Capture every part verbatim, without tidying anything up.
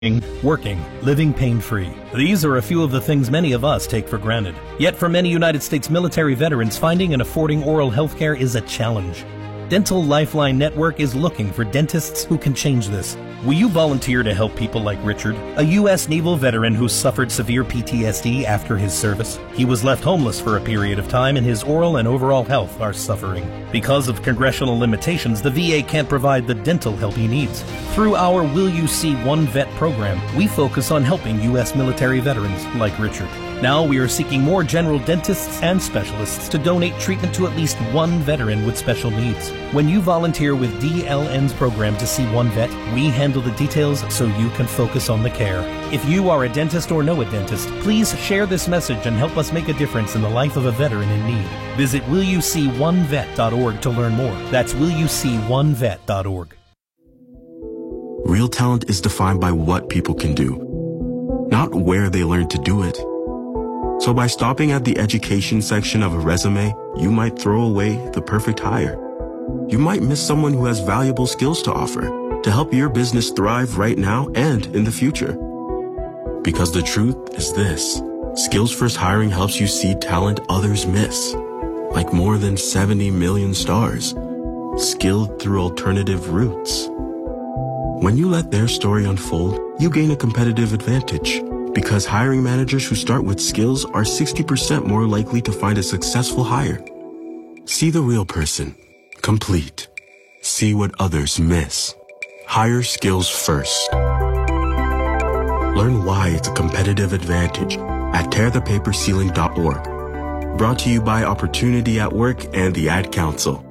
Working, living pain-free. These are a few of the things many of us take for granted. Yet for many United States military veterans, finding and affording oral health care is a challenge. Dental Lifeline Network is looking for dentists who can change this. Will you volunteer to help people like Richard, a U S Naval veteran who suffered severe P T S D after his service? He was left homeless for a period of time, and his oral and overall health are suffering. Because of congressional limitations, the V A can't provide the dental help he needs. Through our Will You See One Vet program, we focus on helping U S military veterans like Richard. Now we are seeking more general dentists and specialists to donate treatment to at least one veteran with special needs. When you volunteer with D L N's program to see one vet, we handle the details so you can focus on the care. If you are a dentist or know a dentist, please share this message and help us make a difference in the life of a veteran in need. Visit will you see one vet dot org to learn more. That's will you see one vet dot org. Real talent is defined by what people can do, not where they learn to do it. So by stopping at the education section of a resume, you might throw away the perfect hire. You might miss someone who has valuable skills to offer to help your business thrive right now and in the future. Because the truth is this: Skills First Hiring helps you see talent others miss, like more than seventy million stars, skilled through alternative routes. When you let their story unfold, you gain a competitive advantage. Because hiring managers who start with skills are sixty percent more likely to find a successful hire. See the real person. Complete. See what others miss. Hire skills first. Learn why it's a competitive advantage at tear the paper ceiling dot org. Brought to you by Opportunity at Work and the Ad Council.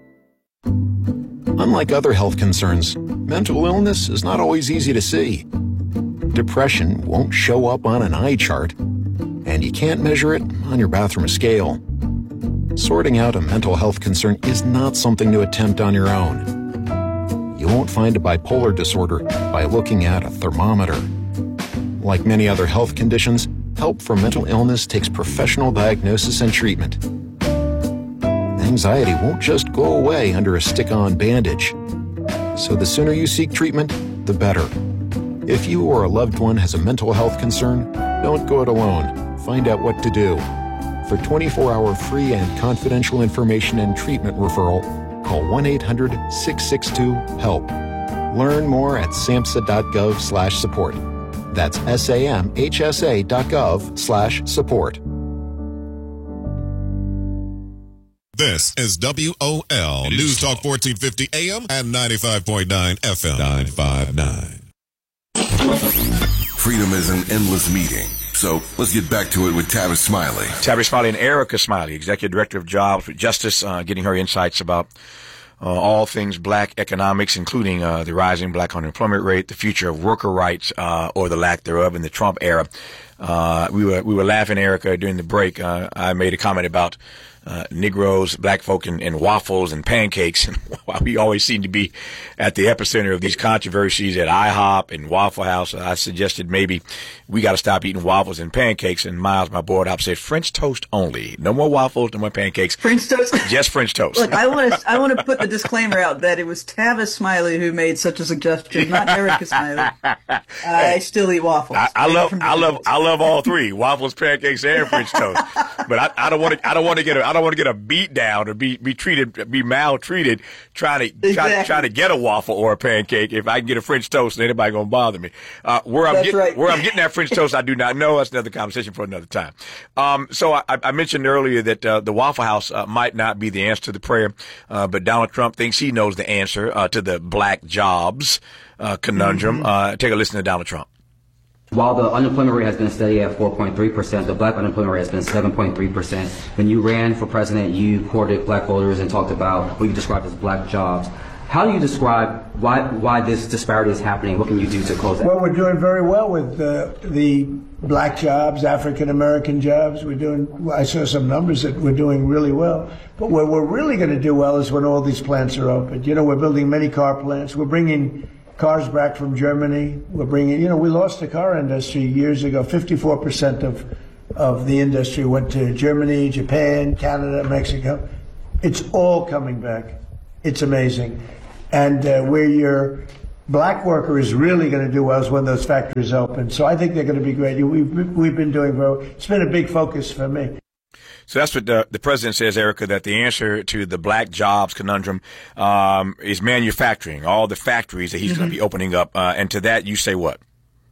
Unlike other health concerns, mental illness is not always easy to see. Depression won't show up on an eye chart, and you can't measure it on your bathroom scale. Sorting out a mental health concern is not something to attempt on your own. You won't find a bipolar disorder by looking at a thermometer. Like many other health conditions, help for mental illness takes professional diagnosis and treatment. Anxiety won't just go away under a stick-on bandage. So the sooner you seek treatment, the better. If you or a loved one has a mental health concern, don't go it alone. Find out what to do. For twenty-four hour free and confidential information and treatment referral, call one eight hundred six six two HELP. Learn more at samhsa dot gov slash support. That's S A M H S A dot gov slash support. This is W O L News Talk fourteen fifty A M and ninety-five point nine F M. nine five nine. Freedom is an endless meeting. So let's get back to it with Tavis Smiley. Tavis Smiley and Erica Smiley, Executive Director of Jobs with Justice, uh, getting her insights about uh, all things black economics, including uh, the rising black unemployment rate, the future of worker rights, uh, or the lack thereof in the Trump era. Uh, we were we were laughing, Erica, during the break. Uh, I made a comment about Uh, Negroes, black folk, and, and waffles and pancakes. And while we always seem to be at the epicenter of these controversies at IHOP and Waffle House, I suggested maybe we got to stop eating waffles and pancakes. And Miles, my board op, said French toast only. No more waffles, no more pancakes. French toast? Just French toast. Look, I want to I want to put the disclaimer out that it was Tavis Smiley who made such a suggestion, not Erica Smiley. I still eat waffles. I, I love I love I love all three: waffles, pancakes, and French toast. But I, I don't want to I don't want to get a I don't want to get a beat down or be, be treated, be maltreated trying to, exactly. try, trying to get a waffle or a pancake. If I can get a French toast, then anybody gonna bother me. Uh, where I'm That's getting, right. where I'm getting that French toast, I do not know. That's another conversation for another time. Um, so I, I mentioned earlier that, uh, the Waffle House, uh, might not be the answer to the prayer, uh, but Donald Trump thinks he knows the answer, uh, to the black jobs, uh, conundrum. Mm-hmm. Uh, take a listen to Donald Trump. While the unemployment rate has been steady at four point three percent, the black unemployment rate has been seven point three percent. When you ran for president, you courted black voters and talked about what you described as black jobs. How do you describe why why this disparity is happening? What can you do to close that? Well, we're doing very well with uh, the black jobs, African American jobs. We're doing, I saw some numbers that we're doing really well. But where we're really going to do well is when all these plants are open. You know, we're building many car plants. We're bringing cars back from Germany. We're bringing, you know, we lost the car industry years ago. fifty-four percent of, of the industry went to Germany, Japan, Canada, Mexico. It's all coming back. It's amazing. And uh, where you're black worker is really going to do well is when those factories open. So I think they're going to be great. We've, we've been doing very, it's been a big focus for me. So that's what the, the president says, Erica, that the answer to the black jobs conundrum um, is manufacturing, all the factories that he's mm-hmm. going to be opening up. Uh, and to that, you say what?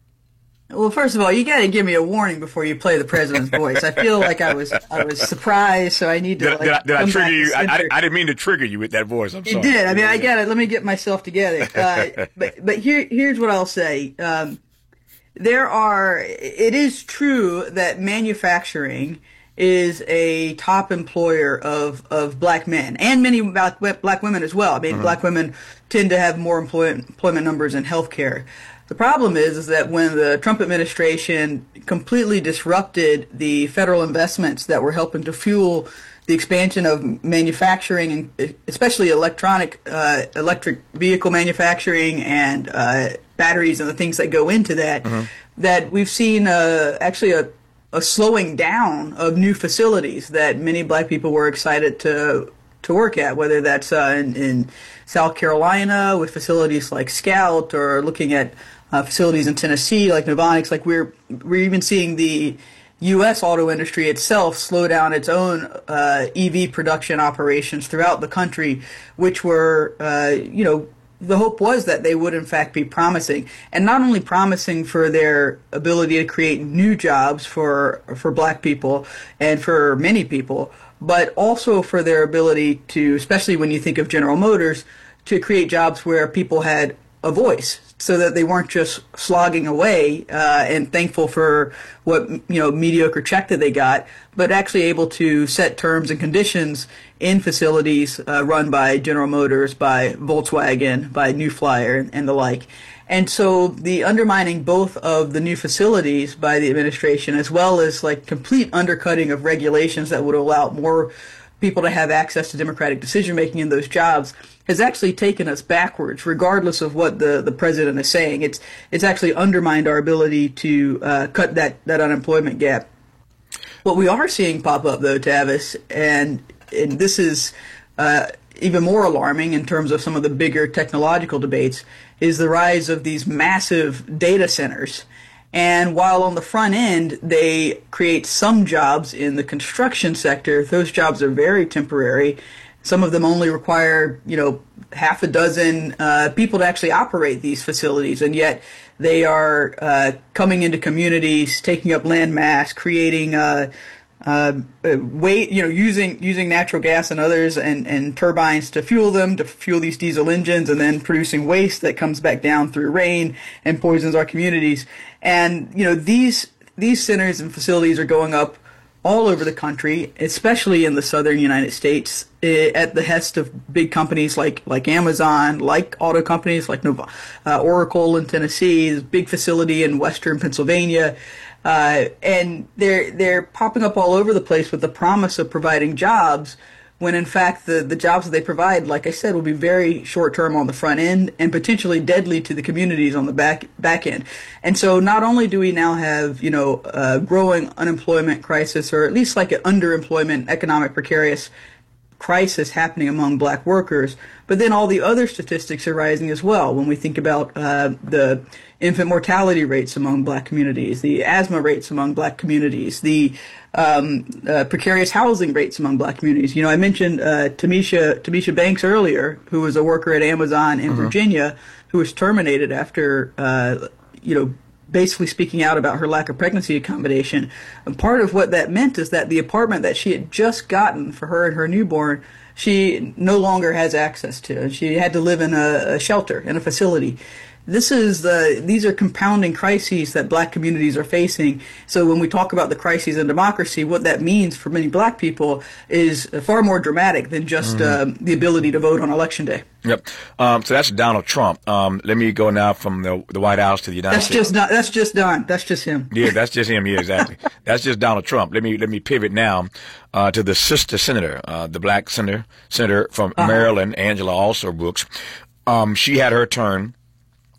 Well, first of all, you got to give me a warning before you play the president's voice. I feel like I was I was surprised, so I need to. Did, like, did, I, did I trigger you? I, I, I didn't mean to trigger you with that voice. I'm sorry. You did. I mean, I got it. Let me get myself together. Uh, but but here here's what I'll say. Um, there are. It is true that manufacturing is a top employer of, of black men and many black, black women as well. I mean, mm-hmm. black women tend to have more employment, employment numbers in healthcare. The problem is, is that when the Trump administration completely disrupted the federal investments that were helping to fuel the expansion of manufacturing, and especially electronic, uh, electric vehicle manufacturing and uh, batteries and the things that go into that, mm-hmm. that we've seen uh, actually a, a slowing down of new facilities that many black people were excited to to work at, whether that's uh, in, in South Carolina with facilities like Scout, or looking at uh, facilities in Tennessee like Novonix. Like we're we're even seeing the U S auto industry itself slow down its own uh, E V production operations throughout the country, which were, uh, you know, the hope was that they would in fact be promising, and not only promising for their ability to create new jobs for for black people and for many people, but also for their ability to, especially when you think of General Motors, to create jobs where people had a voice, so that they weren't just slogging away uh, and thankful for what, you know, mediocre check that they got, but actually able to set terms and conditions in facilities uh, run by General Motors, by Volkswagen, by New Flyer, and, and the like. And so the undermining both of the new facilities by the administration, as well as like complete undercutting of regulations that would allow more people to have access to democratic decision-making in those jobs, has actually taken us backwards, regardless of what the, the president is saying. It's it's actually undermined our ability to uh, cut that, that unemployment gap. What we are seeing pop up, though, Tavis, and, and this is uh, even more alarming in terms of some of the bigger technological debates, is the rise of these massive data centers. And while on the front end they create some jobs in the construction sector, those jobs are very temporary. Some of them only require, you know, half a dozen uh, people to actually operate these facilities, and yet they are uh, coming into communities, taking up land mass, creating uh, uh, weight, you know, using using natural gas and others and, and turbines to fuel them, to fuel these diesel engines, and then producing waste that comes back down through rain and poisons our communities. And, you know, these these centers and facilities are going up all over the country, especially in the southern United States, at the hest of big companies like, like Amazon, like auto companies like Nova, uh, Oracle in Tennessee, this big facility in western Pennsylvania. Uh, and they're they're popping up all over the place with the promise of providing jobs, when in fact the, the jobs that they provide, like I said, will be very short term on the front end and potentially deadly to the communities on the back back end. And so not only do we now have, you know, a growing unemployment crisis, or at least like an underemployment, economic precarious crisis happening among black workers, but then all the other statistics are rising as well. When we think about uh, the infant mortality rates among black communities, the asthma rates among black communities, the um, uh, precarious housing rates among black communities. You know, I mentioned uh, Tamisha Tamisha Banks earlier, who was a worker at Amazon in mm-hmm. Virginia, who was terminated after, uh, you know, basically speaking out about her lack of pregnancy accommodation. And part of what that meant is that the apartment that she had just gotten for her and her newborn, she no longer has access to. She had to live in a, a shelter, in a facility. This is the, these are compounding crises that black communities are facing. So when we talk about the crises in democracy, what that means for many black people is far more dramatic than just mm-hmm. uh, the ability to vote on Election Day. Yep. Um, so that's Donald Trump. Um, let me go now from the, the White House to the United that's States. Just not, that's just Don. That's just him. Yeah, that's just him. Yeah, exactly. That's just Donald Trump. Let me let me pivot now uh, to the sister senator, uh, the black senator, senator from uh-huh. Maryland, Angela Alsobrooks. Um, she had her turn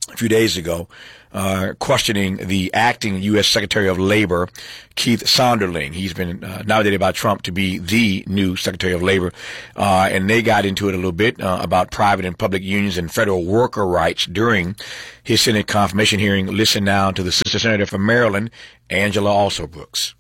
a few days ago, uh, questioning the acting U S Secretary of Labor, Keith Sonderling. He's been uh, nominated by Trump to be the new Secretary of Labor. Uh, and they got into it a little bit uh, about private and public unions and federal worker rights during his Senate confirmation hearing. Listen now to the sister senator from Maryland, Angela Alsobrooks.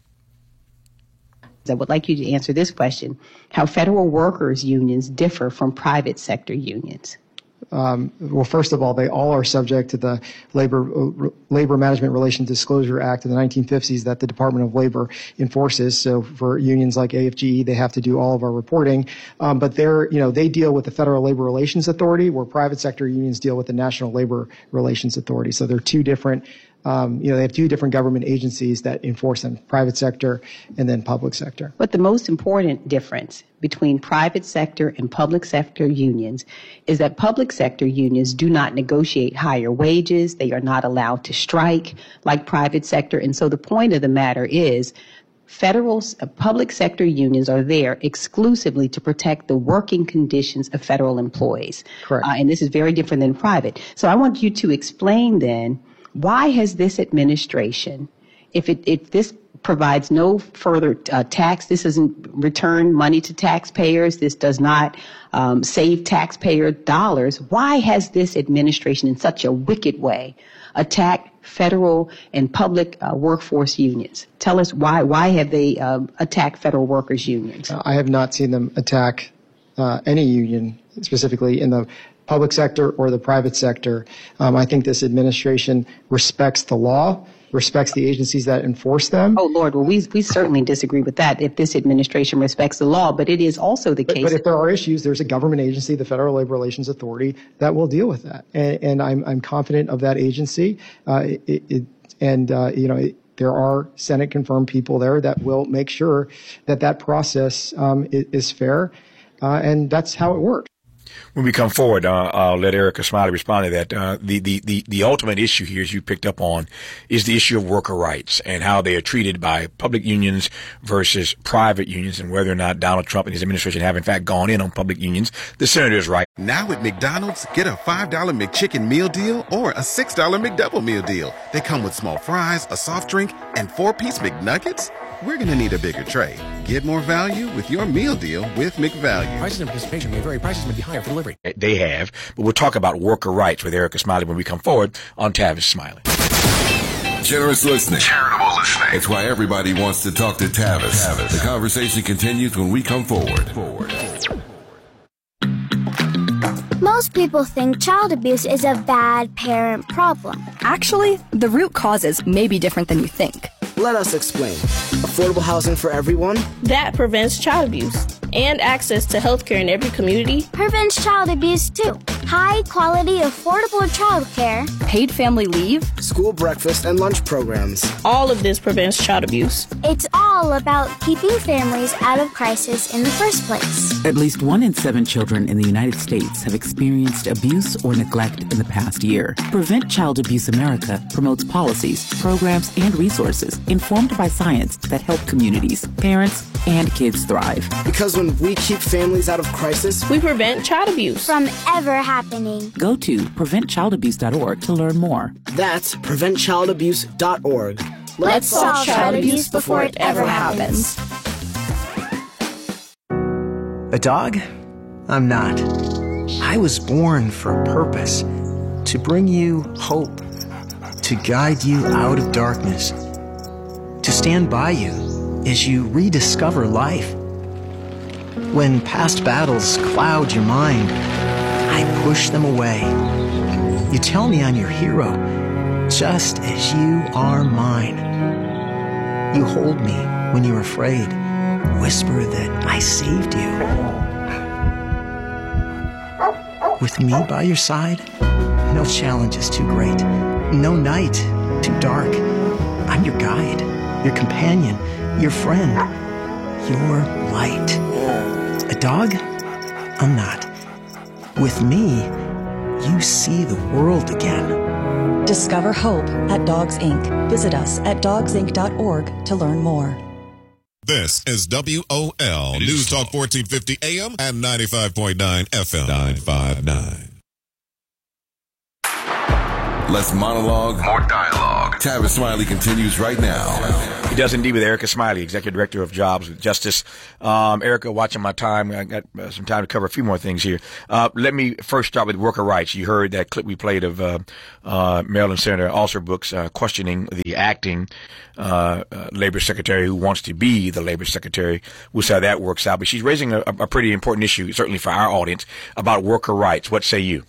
I would like you to answer this question: how federal workers unions differ from private sector unions. Um, well, first of all, they all are subject to the Labor uh, Labor Management Relations Disclosure Act of the nineteen fifties that the Department of Labor enforces. So for unions like A F G E, they have to do all of our reporting. Um, but they're, you know, they deal with the Federal Labor Relations Authority, where private sector unions deal with the National Labor Relations Authority. So they're two different, um, you know, they have two different government agencies that enforce them, private sector and then public sector. But the most important difference between private sector and public sector unions is that public sector unions do not negotiate higher wages. They are not allowed to strike like private sector. And so the point of the matter is federal uh, public sector unions are there exclusively to protect the working conditions of federal employees. Correct. Uh, and this is very different than private. So I want you to explain then, why has this administration, if it if this provides no further uh, tax, this doesn't return money to taxpayers, this does not um, save taxpayer dollars, why has this administration in such a wicked way attacked federal and public uh, workforce unions? Tell us why why have they uh, attacked federal workers unions? I have not seen them attack uh, any union, specifically in the public sector or the private sector. Um, I think this administration respects the law, respects the agencies that enforce them. Oh, Lord, well, we we certainly disagree with that if this administration respects the law, but it is also the but, case. But if there are issues, there's a government agency, the Federal Labor Relations Authority, that will deal with that. And, and I'm, I'm confident of that agency. Uh, it, it, and, uh, you know, it, there are Senate-confirmed people there that will make sure that that process um, is, is fair, uh, and that's how it works. When we come forward, uh, I'll let Erica Smiley respond to that. Uh, the, the, the, the ultimate issue here, as you picked up on, is the issue of worker rights and how they are treated by public unions versus private unions, and whether or not Donald Trump and his administration have in fact gone in on public unions. The senator is right. Now at McDonald's, get a five dollar McChicken meal deal or a six dollar McDouble meal deal. They come with small fries, a soft drink, and four-piece McNuggets. We're going to need a bigger tray. Get more value with your meal deal with McValue. Prices and participation may vary. Prices may be higher for delivery. They have, but we'll talk about worker rights with Erica Smiley when we come forward on Tavis Smiley. Generous listening. Charitable listening. It's why everybody wants to talk to Tavis. Tavis. The conversation continues when we come forward. Forward. Most people think child abuse is a bad parent problem. Actually, the root causes may be different than you think. Let us explain. Affordable housing for everyone? That prevents child abuse. And access to health care in every community prevents child abuse too. High quality, affordable child care. Paid family leave. School breakfast and lunch programs. All of this prevents child abuse. It's all about keeping families out of crisis in the first place. At least one in seven children in the United States have experienced abuse or neglect in the past year. Prevent Child Abuse America promotes policies, programs, and resources informed by science that help communities, parents, and kids thrive. Because when we keep families out of crisis, we prevent child abuse from ever happening. Go to prevent child abuse dot org to learn more. That's prevent child abuse dot org. Let's, Let's solve child abuse before it ever happens. A dog? I'm not. I was born for a purpose. To bring you hope. To guide you out of darkness. To stand by you as you rediscover life. When past battles cloud your mind, I push them away. You tell me I'm your hero, just as you are mine. You hold me when you're afraid, whisper that I saved you. With me by your side, no challenge is too great, no night too dark. I'm your guide, your companion, your friend, your light. A dog? I'm not. With me, you see the world again. Discover hope at Dogs Incorporated. Visit us at dogs inc dot org to learn more. This is W O L News Talk fourteen fifty A M and ninety-five point nine F M. nine five nine. Less monologue, more dialogue. Tavis Smiley continues right now. He does indeed with Erica Smiley, Executive Director of Jobs with Justice. Um, Erica, watching my time, I got uh, some time to cover a few more things here. Uh, let me first start with worker rights. You heard that clip we played of uh, uh, Maryland Senator Alsobrooks uh, questioning the acting uh, uh, labor secretary who wants to be the labor secretary. We'll see how that works out. But she's raising a, a pretty important issue, certainly for our audience, about worker rights. What say you?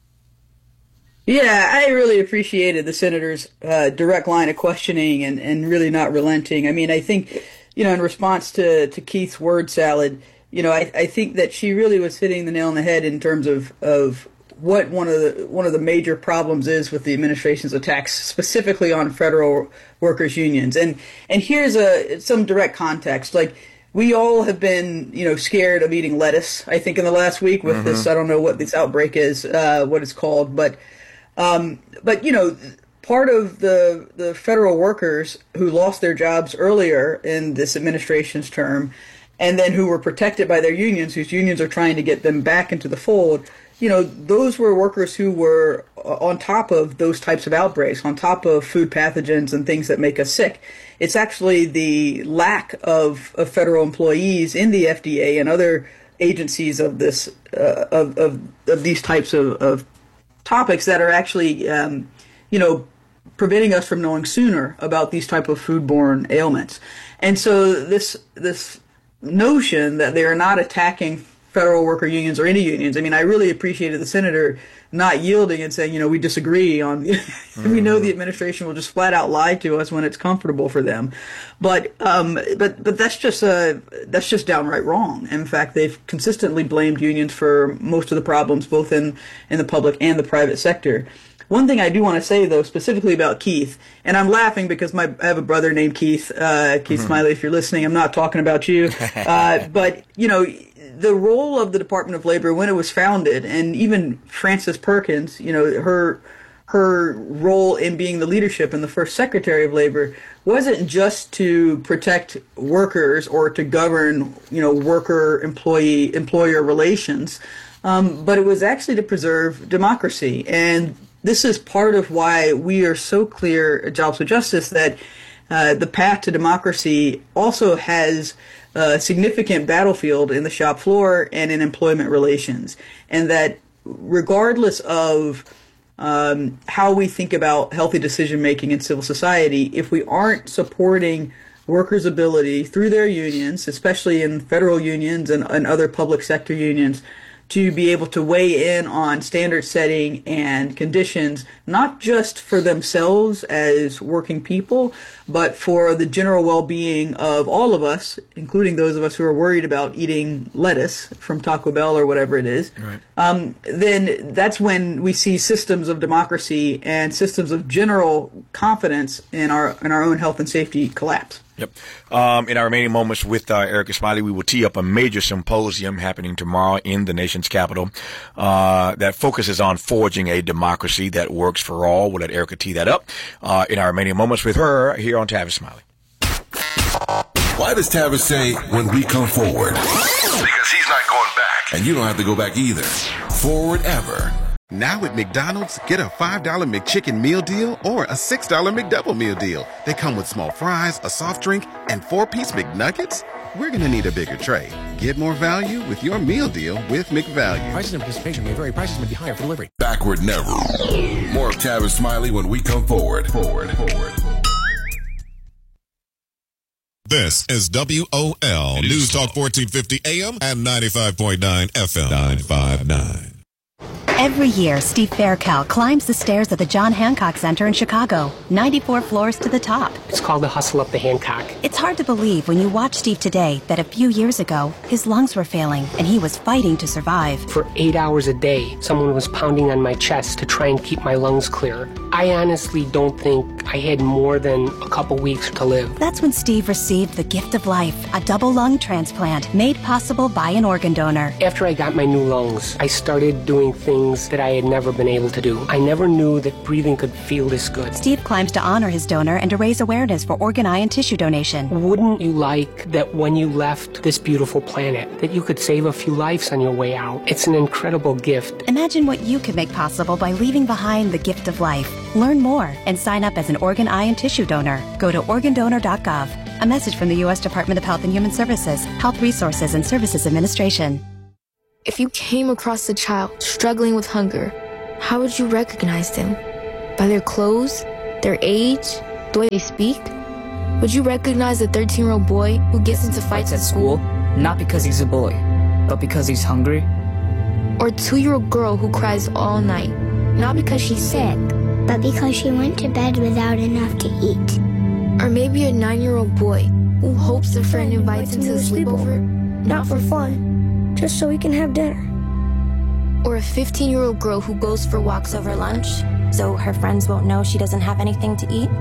Yeah, I really appreciated the senator's uh, direct line of questioning and, and really not relenting. I mean, I think, you know, in response to, to Keith's word salad, you know, I, I think that she really was hitting the nail on the head in terms of, of what one of the one of the major problems is with the administration's attacks, specifically on federal workers' unions. And and here's a some direct context. Like, we all have been, you know, scared of eating lettuce, I think, in the last week with mm-hmm. this, I don't know what this outbreak is, uh, what it's called, but Um, but, you know, part of the the federal workers who lost their jobs earlier in this administration's term and then who were protected by their unions, whose unions are trying to get them back into the fold, you know, those were workers who were on top of those types of outbreaks, on top of food pathogens and things that make us sick. It's actually the lack of, of federal employees in the F D A and other agencies of this uh, of, of of these types of, of topics that are actually, um, you know, preventing us from knowing sooner about these type of foodborne ailments. And so this this notion that they are not attacking federal worker unions or any unions, I mean, I really appreciated the senator not yielding and saying, you know, we disagree on, mm-hmm. we know the administration will just flat out lie to us when it's comfortable for them. But um, but but that's just uh, that's just downright wrong. In fact, they've consistently blamed unions for most of the problems, both in, in the public and the private sector. One thing I do want to say, though, specifically about Keith, and I'm laughing because my I have a brother named Keith, uh, Keith mm-hmm. Smiley, if you're listening, I'm not talking about you. Uh, but, you know, the role of the Department of Labor when it was founded, and even Frances Perkins, you know, her her role in being the leadership and the first Secretary of Labor wasn't just to protect workers or to govern, you know, worker employee employer relations, um, but it was actually to preserve democracy. And this is part of why we are so clear at Jobs with Justice that uh, the path to democracy also has a significant battlefield in the shop floor and in employment relations, and that regardless of um, how we think about healthy decision making in civil society, if we aren't supporting workers' ability through their unions, especially in federal unions and, and other public sector unions, to be able to weigh in on standard setting and conditions, not just for themselves as working people, but for the general well-being of all of us, including those of us who are worried about eating lettuce from Taco Bell or whatever it is, right. um, then that's when we see systems of democracy and systems of general confidence in our in our own health and safety collapse. Yep. Um, in our remaining moments with uh, Erica Smiley, we will tee up a major symposium happening tomorrow in the nation's capital uh, that focuses on forging a democracy that works for all. We'll let Erica tee that up uh, in our remaining moments with her here on Tavis Smiley. Why does Tavis say, when we come forward? Because he's not going back. And you don't have to go back either. Forward ever. Now at McDonald's, get a five dollar McChicken meal deal or a six dollar McDouble meal deal. They come with small fries, a soft drink, and four-piece McNuggets. We're going to need a bigger tray. Get more value with your meal deal with McValue. Prices and participation may vary. Prices may be higher for delivery. Backward never. More of Tavis Smiley when we come forward. Forward, forward. This is W O L News Talk fourteen fifty A M and ninety-five point nine F M. nine five nine. Every year, Steve Faircal climbs the stairs at the John Hancock Center in Chicago, ninety-four floors to the top. It's called the Hustle Up the Hancock. It's hard to believe when you watch Steve today that a few years ago, his lungs were failing and he was fighting to survive. For eight hours a day, someone was pounding on my chest to try and keep my lungs clear. I honestly don't think I had more than a couple weeks to live. That's when Steve received the gift of life, a double lung transplant made possible by an organ donor. After I got my new lungs, I started doing things things that I had never been able to do. I never knew that breathing could feel this good. Steve climbs to honor his donor and to raise awareness for organ, eye, and tissue donation. Wouldn't you like that when you left this beautiful planet, that you could save a few lives on your way out? It's an incredible gift. Imagine what you could make possible by leaving behind the gift of life. Learn more and sign up as an organ, eye, and tissue donor. Go to organ donor dot gov. A message from the U S Department of Health and Human Services, Health Resources and Services Administration. If you came across a child struggling with hunger, how would you recognize them? By their clothes, their age, the way they speak? Would you recognize the thirteen-year-old boy who gets into fights at school? Not because he's a bully, but because he's hungry? Or a two-year-old girl who cries all night, not because she's sick, but because she went to bed without enough to eat. Or maybe a nine-year-old boy who hopes a friend invites him to a sleepover, not for fun, just so we can have dinner. Or a fifteen-year-old girl who goes for walks over lunch, so her friends won't know she doesn't have anything to eat.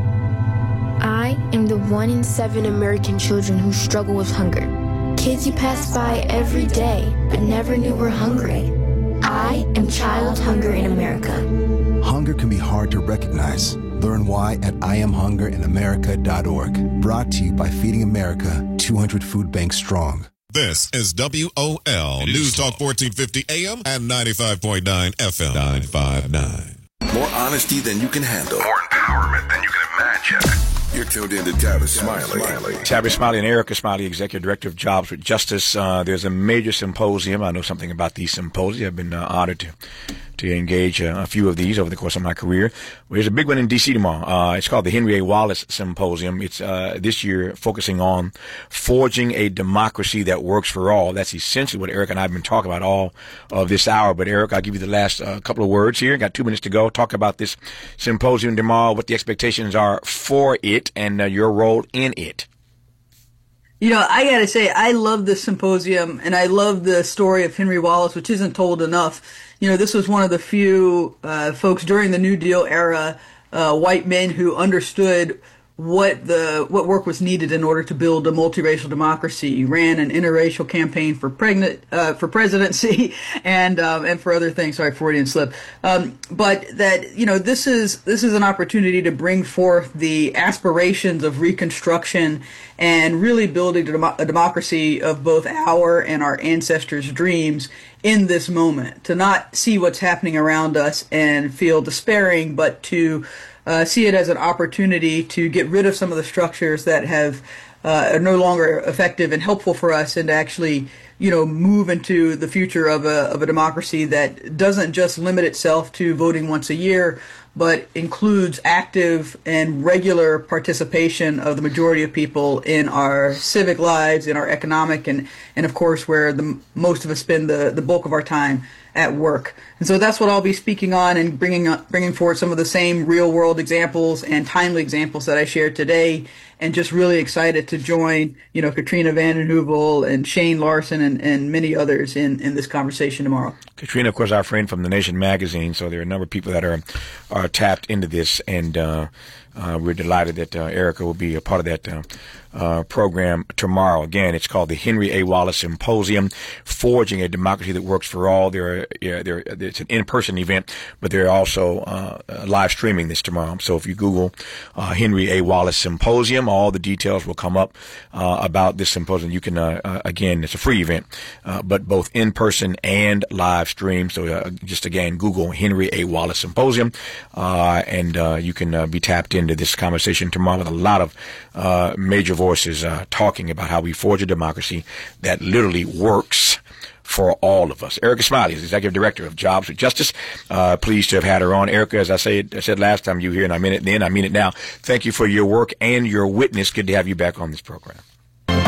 I am the one in seven American children who struggle with hunger. Kids you pass by every day, but never knew were hungry. I am child hunger in America. Hunger can be hard to recognize. Learn why at I am hunger in America dot org. Brought to you by Feeding America, two hundred Food Banks Strong. This is W O L News Talk fourteen fifty A M and ninety-five point nine F M. nine five nine. More honesty than you can handle. More empowerment than you can imagine. You're tuned in to Tavis Smiley. Tavis Smiley and Erica Smiley, Executive Director of Jobs with Justice. Uh, there's a major symposium. I know something about these symposia. I've been uh, honored to to engage uh, a few of these over the course of my career. There's a big one in D C tomorrow. Uh, it's called the Henry A. Wallace Symposium. It's uh, this year focusing on forging a democracy that works for all. That's essentially what Eric and I have been talking about all of this hour. But Eric, I'll give you the last uh, couple of words here. Got two minutes to go. Talk about this symposium tomorrow, what the expectations are for it, and uh, your role in it. You know, I gotta say, I love this symposium, and I love the story of Henry Wallace, which isn't told enough. You know, this was one of the few uh, folks during the New Deal era, uh, white men who understood what the what work was needed in order to build a multiracial democracy. He ran an interracial campaign for pregnant uh, for presidency and um, and for other things. Sorry, Freudian slip. Um, but that you know this is this is an opportunity to bring forth the aspirations of Reconstruction and really building a, dem- a democracy of both our and our ancestors' dreams in this moment. To not see what's happening around us and feel despairing, but to Uh, see it as an opportunity to get rid of some of the structures that have uh, are no longer effective and helpful for us, and to actually, you know, move into the future of a of a democracy that doesn't just limit itself to voting once a year, but includes active and regular participation of the majority of people in our civic lives, in our economic, and, and of course, where the most of us spend the, the bulk of our time at work. And so that's what I'll be speaking on, and bringing uh, bringing forward some of the same real-world examples and timely examples that I shared today, and just really excited to join, you know, Katrina vanden Heuvel and Shane Larson and, and many others in, in this conversation tomorrow. Katrina, of course, our friend from The Nation magazine, so there are a number of people that are are tapped into this, and uh, uh, we're delighted that uh, Erica will be a part of that uh, uh, program tomorrow. Again, it's called the Henry A. Wallace Symposium, Forging a Democracy That Works for All. There, are, yeah, there, it's an in-person event, but they're also uh, live streaming this tomorrow. So if you Google uh, Henry A. Wallace Symposium, all the details will come up uh, about this symposium. You can, uh, uh, again, it's a free event, uh, but both in person and live stream. So uh, just again, Google Henry A. Wallace Symposium, uh, and uh, you can uh, be tapped into this conversation tomorrow with a lot of uh, major voices uh, talking about how we forge a democracy that literally works for all of us. Erica Smiley is Executive Director of Jobs with Justice. Uh, pleased to have had her on. Erica, as I said, I said last time you were here, and I mean it then, I mean it now. Thank you for your work and your witness. Good to have you back on this program.